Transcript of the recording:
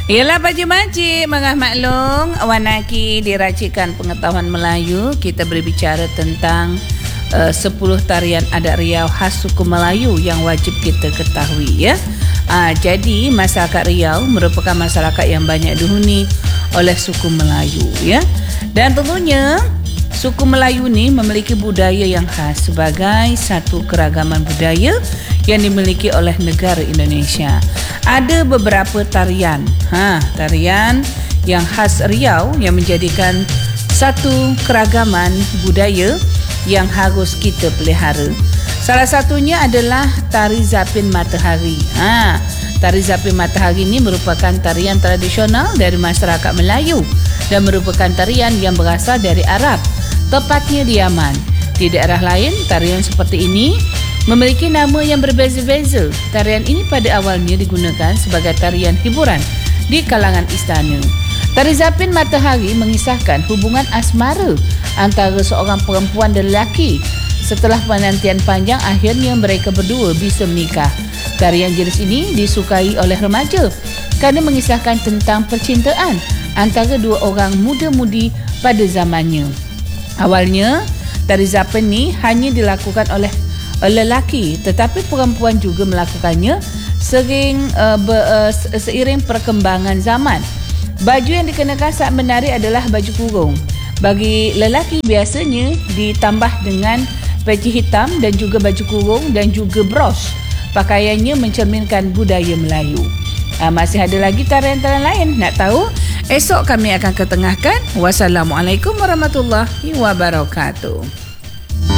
Ialah pakcik-makcik, Mengah maklum, Wanaki diracikan pengetahuan Melayu. Kita berbicara tentang 10 tarian adat Riau khas suku Melayu yang wajib kita ketahui, ya. Jadi masyarakat Riau merupakan masyarakat yang banyak dihuni oleh suku Melayu, ya. Dan tentunya suku Melayu ni memiliki budaya yang khas sebagai satu keragaman budaya yang dimiliki oleh negara Indonesia. Ada beberapa tarian, tarian yang khas Riau yang menjadikan satu keragaman budaya yang harus kita pelihara. Salah satunya adalah Tari Zapin Matahari. Tari Zapin Matahari ini merupakan tarian tradisional dari masyarakat Melayu dan merupakan tarian yang berasal dari Arab, tepatnya di Yaman. Di daerah lain, tarian seperti ini memiliki nama yang berbeza-beza. Tarian ini pada awalnya digunakan sebagai tarian hiburan di kalangan istana. Tari Zapin Matahari mengisahkan hubungan asmara antara seorang perempuan dan lelaki. Setelah penantian panjang, akhirnya mereka berdua bisa menikah. Tarian jenis ini disukai oleh remaja kerana mengisahkan tentang percintaan antara dua orang muda-mudi pada zamannya. Awalnya, tari Zapin ni hanya dilakukan oleh lelaki, tetapi perempuan juga melakukannya seiring perkembangan zaman. Baju yang dikenakan saat menari adalah baju kurung. Bagi lelaki biasanya ditambah dengan peci hitam dan juga baju kurung dan juga bros. Pakaiannya mencerminkan budaya Melayu. Masih ada lagi tarian-tarian lain. Nak tahu? Esok kami akan ketengahkan. Wassalamualaikum warahmatullahi wabarakatuh.